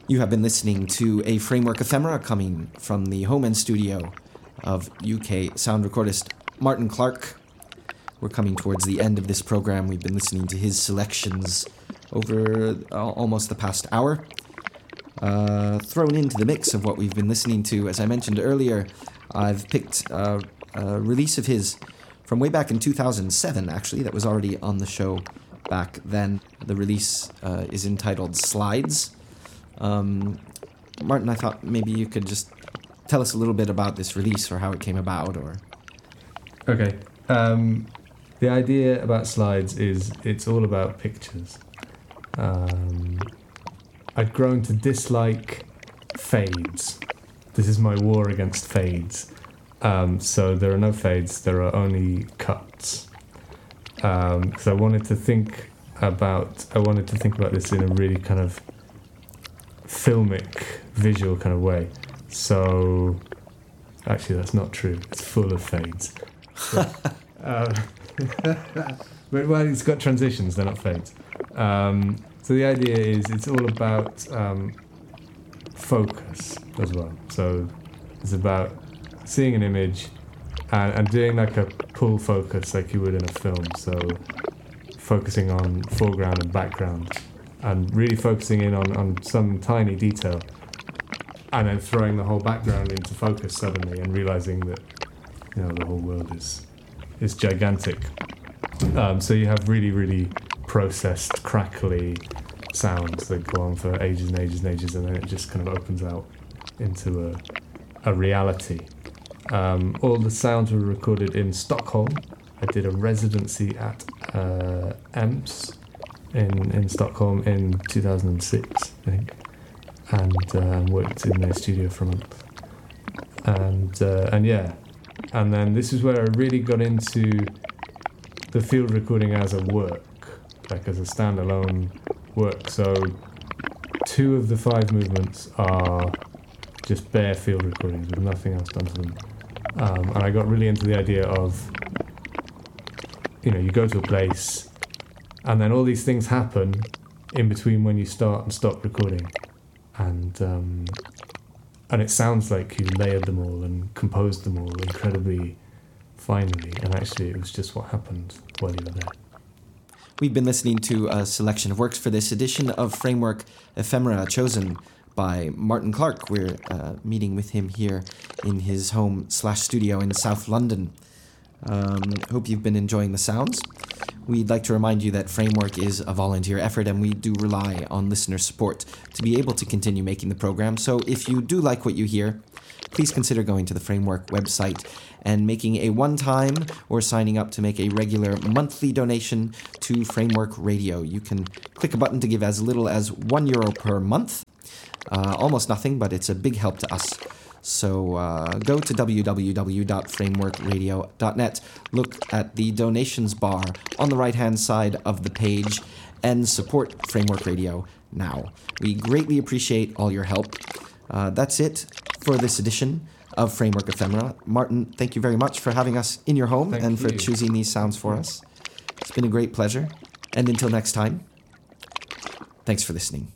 You have been listening to a Framework ephemera coming from the home end studio of UK sound recordist Martin Clark. We're coming towards the end of this program. We've been listening to his selections over almost the past hour. Thrown into the mix of what we've been listening to, as I mentioned earlier, I've picked a release of his from way back in 2007, actually, that was already on the show back then. The release is entitled Slides. Martin, I thought maybe you could just tell us a little bit about this release or how it came about, or... Okay. The idea about Slides is it's all about pictures. I'd grown to dislike fades. This is my war against fades. So there are no fades, there are only cuts. Because I wanted to think about this in a really kind of filmic, visual kind of way. So, actually, that's not true. It's full of fades. But well, it's got transitions. They're not fades. So the idea is it's all about focus as well. So it's about seeing an image and doing like a pull focus like you would in a film. So focusing on foreground and background, and really focusing in on some tiny detail, and then throwing the whole background into focus suddenly and realizing that, you know, the whole world is gigantic. So you have really, really processed, crackly sounds that go on for ages and ages and ages, and then it just kind of opens out into a reality. All the sounds were recorded in Stockholm. I did a residency at EMS in Stockholm in 2006, I think, and worked in their studio for a month. And then this is where I really got into the field recording as a work, like as a standalone work. So 2 of the 5 movements are just bare field recordings with nothing else done to them. And I got really into the idea of, you know, you go to a place and then all these things happen in between when you start and stop recording. And it sounds like you layered them all and composed them all incredibly finely, and actually it was just what happened while you were there. We've been listening to a selection of works for this edition of Framework Ephemera, chosen by Martin Clark. We're meeting with him here in his home/studio in South London. Hope you've been enjoying the sounds. We'd like to remind you that Framework is a volunteer effort, and we do rely on listener support to be able to continue making the program. So if you do like what you hear, please consider going to the Framework website and making a one-time or signing up to make a regular monthly donation to Framework Radio. You can click a button to give as little as €1 per month. Almost nothing, but it's a big help to us. So go to www.frameworkradio.net, look at the donations bar on the right-hand side of the page, and support Framework Radio now. We greatly appreciate all your help. That's it for this edition of Framework Ephemera. Martin, thank you very much for having us in your home and for choosing these sounds for us. It's been a great pleasure. And until next time, thanks for listening.